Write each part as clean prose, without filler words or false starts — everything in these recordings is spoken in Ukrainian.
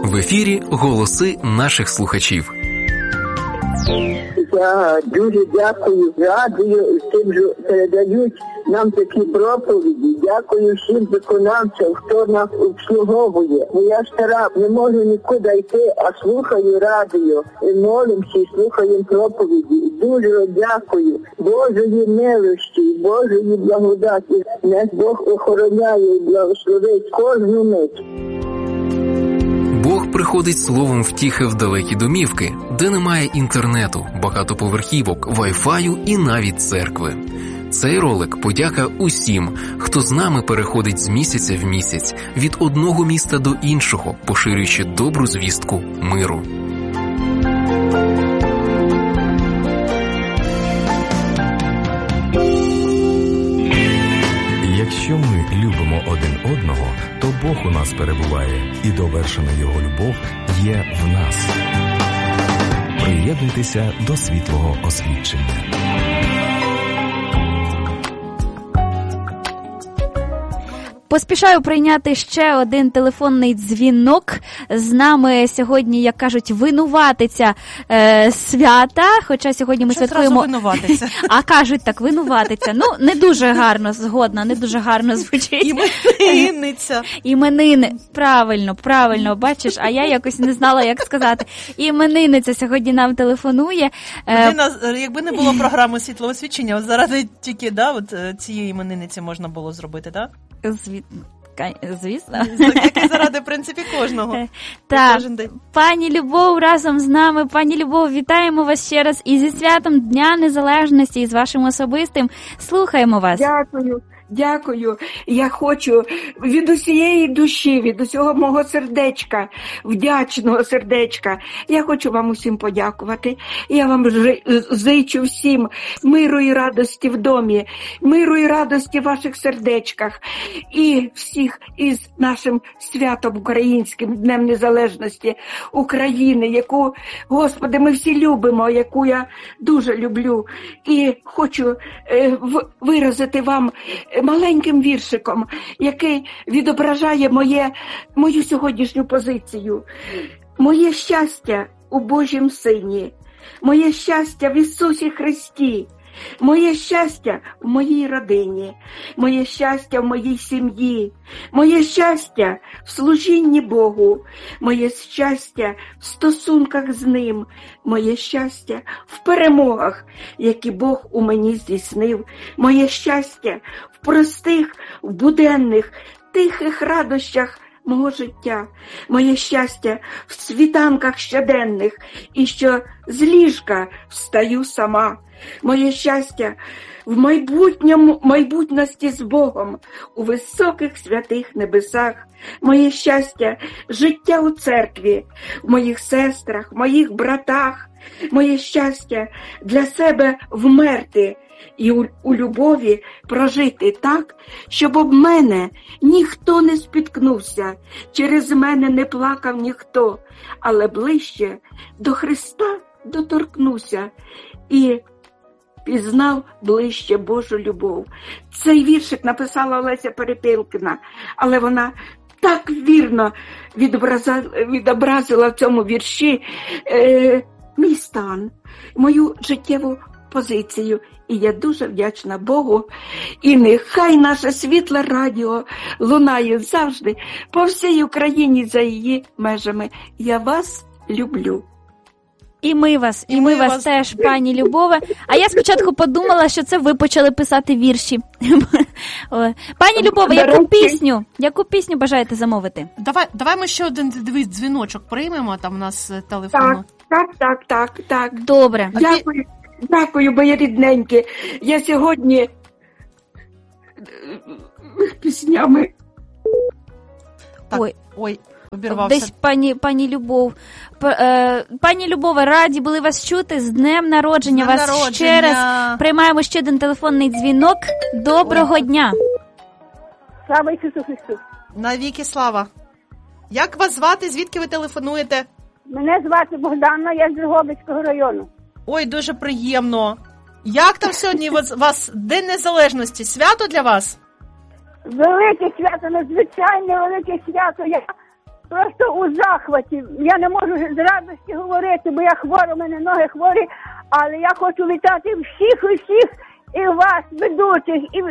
В ефірі голоси наших слухачів. Я дуже дякую радіо тим, що передають нам такі проповіді. Дякую всім виконавцям, хто нас обслуговує. Бо я стара, не можу нікуди йти, а слухаю радіо. І молимося, і слухаємо проповіді. Дуже дякую Божої милості, Божої благодаті. Нас Бог охороняє і благословить кожну мить. Бог приходить словом втіхи в далекі домівки, де немає інтернету, багатоповерхівок, вай-фаю і навіть церкви. Цей ролик – подяка усім, хто з нами переходить з місяця в місяць, від одного міста до іншого, поширюючи добру звістку миру. Якщо ми любимо один одного, то Бог у нас перебуває, і довершена Його любов є в нас. Приєднуйтеся до світлого освідчення. Поспішаю прийняти ще один телефонний дзвінок. З нами сьогодні, як кажуть, винуватиця свята, хоча сьогодні ми святкуємо... винуватиця? А кажуть так, винуватиця. Ну, не дуже гарно, згодна, не дуже гарно звучить. Іменинниця. Іменини. Правильно, бачиш, а я якось не знала, як сказати. Іменинниця сьогодні нам телефонує. Якби не було програми світлого освічення, от заради тільки цієї іменинниці можна було зробити, так? Звісно. Як і заради, в принципі, кожного. Так, пані Любов разом з нами. Пані Любов, вітаємо вас ще раз і зі святом Дня Незалежності, і з вашим особистим. Слухаємо вас. Дякую. Я хочу від усієї душі, від усього мого сердечка, вдячного сердечка, я хочу вам усім подякувати. Я вам зичу всім миру і радості в домі, миру і радості в ваших сердечках. І всіх із нашим святом українським, Днем Незалежності України, яку, Господи, ми всі любимо, яку я дуже люблю. І хочу виразити вам маленьким віршиком, який відображає мою сьогоднішню позицію. Моє щастя у Божім Сині, моє щастя в Ісусі Христі, моє щастя в моїй родині, моє щастя в моїй сім'ї, моє щастя в служінні Богу, моє щастя в стосунках з Ним, моє щастя в перемогах, які Бог у мені здійснив, моє щастя в простих, в буденних, тихих радощах мого життя, моє щастя в світанках щоденних, і що з ліжка встаю сама, моє щастя в майбутності з Богом, у високих святих небесах, моє щастя життя у церкві, в моїх сестрах, в моїх братах, моє щастя для себе вмерти і у любові прожити так, щоб об мене ніхто не спіткнувся, через мене не плакав ніхто, але ближче до Христа доторкнувся і пізнав ближче Божу любов. Цей віршик написала Олеся Перепілкіна, але вона так вірно відобразила в цьому вірші мій стан, мою життєву позицію. І я дуже вдячна Богу. І нехай наше світле радіо лунає завжди по всій Україні за її межами. Я вас люблю. І ми вас теж, пані Любове. А я спочатку подумала, що це ви почали писати вірші. Пані Любове, яку пісню бажаєте замовити? Давай ми ще один дзвіночок приймемо, там у нас телефон. Так. Добре. Дякую, моє рідненьке. Я сьогодні піснями. Ой, обірвався. Десь пані Любов. Пані Любове, раді були вас чути. З днем народження вас ще раз. Приймаємо ще один телефонний дзвінок. Доброго дня. Слава Ісусу Христу. Навіки слава. Як вас звати? Звідки ви телефонуєте? Мене звати Богдана, я з Дрогобицького району. Ой, дуже приємно. Як там сьогодні у вас День Незалежності? Свято для вас? Велике свято, надзвичайне велике свято. Я просто у захваті. Я не можу з радості говорити, бо я хвора, у мене ноги хворі, але я хочу вітати всіх, і вас, ведучих, і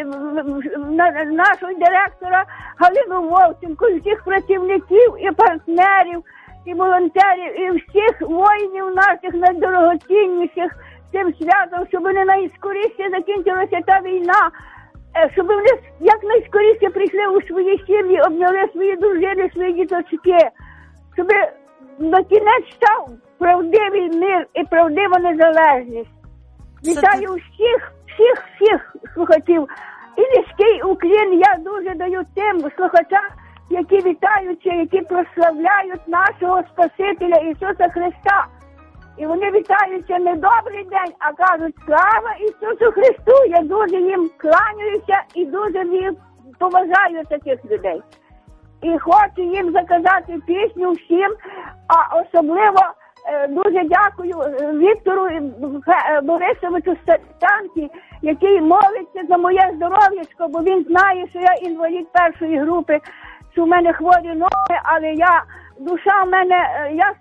нашого директора Галину Вовченко, і всіх працівників, і партнерів, і волонтерів, і всіх воїнів наших найдорогоцінніших цим святом, щоб вони найскоріше закінчилася та війна, щоб вони якнайскоріше прийшли у свої сім'ї, обняли свої дружини, свої діточки, щоб на кінець став правдивий мир і правдива незалежність. Вітаю всіх слухачів. І низький уклін я дуже даю тим слухачам, які вітаються, які прославляють нашого Спасителя Ісуса Христа. І вони вітаються не добрий день, а кажуть слава Ісусу Христу. Я дуже їм кланяюся і дуже їм поважаю таких людей. І хочу їм заказати пісню всім, а особливо дуже дякую Віктору Борисовичу Степанці, який молиться за моє здоров'ячко, бо він знає, що я інвалід першої групи, що в мене хворі ноги, але душа в мене, я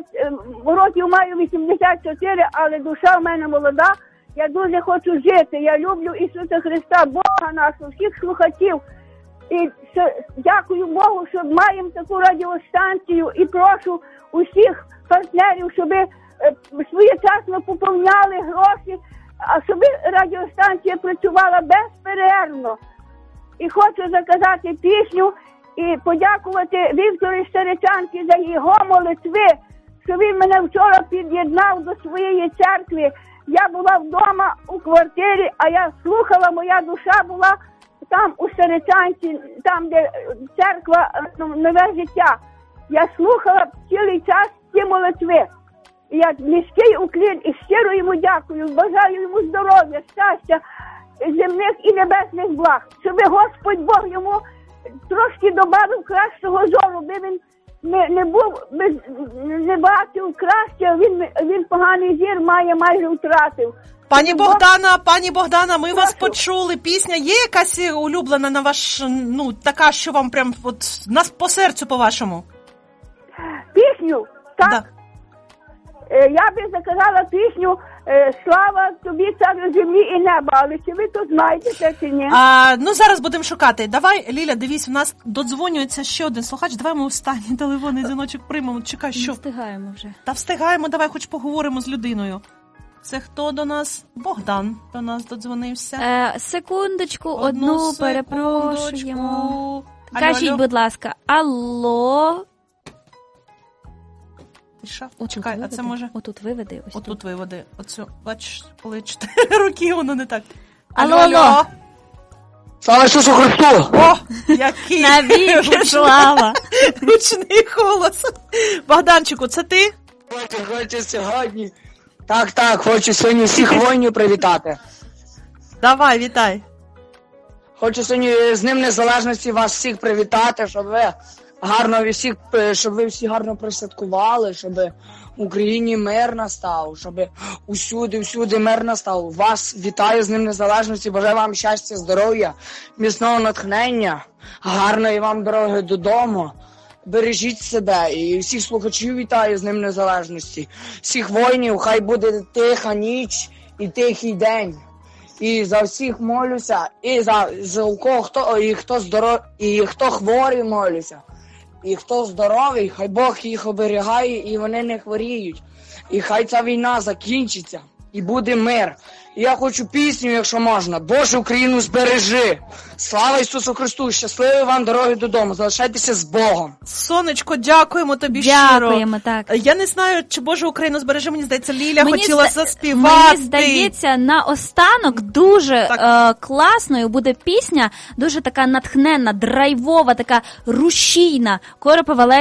років маю 84, але душа в мене молода, я дуже хочу жити, я люблю Ісуса Христа, Бога нашого, всіх слухачів. І дякую Богу, що маємо таку радіостанцію, і прошу усіх партнерів, щоб своєчасно поповняли гроші, а щоб радіостанція працювала безперервно. І хочу заказати пісню і подякувати Віктору Старичанці за його молитви, що він мене вчора під'єднав до своєї церкви. Я була вдома у квартирі, а я слухала, моя душа була там у Старичанці, там, де церква «Нове життя». Я слухала цілий час ці молитви. Я низький уклін і щиро йому дякую, бажаю йому здоров'я, щастя, земних і небесних благ, щоб Господь Бог йому трошки добавив кращого зору, би він не був, не бачив краще, він поганий зір має, майже втратив. Пані Богдана, ми вас почули. Пісня є якась улюблена на ваш, така, що вам прям от нас по серцю по-вашому? Пісню? Так. Да. Я би заказала пісню «Слава тобі, царю землі і неба», але чи ви то знаєте це чи ні? Зараз будемо шукати. Давай, Ліля, дивись, у нас додзвонюється ще один слухач. Давай ми останній телефонний дзвіночок приймемо. Чекай, що? Не встигаємо вже. Та встигаємо, давай хоч поговоримо з людиною. Це хто до нас? Богдан до нас додзвонився. Секундочку, одну перепрошуємо. Кажіть, алло. будь ласка, алло. Чекай, а це може... Отут виведи. Отут виведи. Оцю, бачиш, коли 4 роки, воно не так. Алло. Слава Ісусу Христу! О, який навіки слава! Гучний голос. Богданчику, це ти? Хочу сьогодні. Так, хочу сьогодні всіх воїнів привітати. Давай, вітай. Хочу сьогодні з Днем Незалежності вас всіх привітати, щоб ви всі гарно присвяткували, щоб в Україні мир настав, щоб усюди мир настав. Вас вітаю з Днем Незалежності, бажаю вам щастя, здоров'я, міцного натхнення, гарної вам дороги додому. Бережіть себе і всіх слухачів вітаю з Днем Незалежності. Всіх воїнів, хай буде тиха ніч і тихий день. І за всіх молюся, і за хто хворий молюся. І хто здоровий, хай Бог їх оберігає і вони не хворіють. І хай ця війна закінчиться і буде мир. І я хочу пісню, якщо можна. Боже, Україну збережи. Слава Ісусу Христу. Щасливої вам дороги додому. Залишайтеся з Богом. Сонечко, дякуємо тобі щиро. Дякуємо, так. Я не знаю, чи Боже Україну збережи. Мені здається, Ліля хотіла заспівати. Мені здається, наостанок дуже класною буде пісня. Дуже така натхненна, драйвова, така рушійна. Коропа Валерія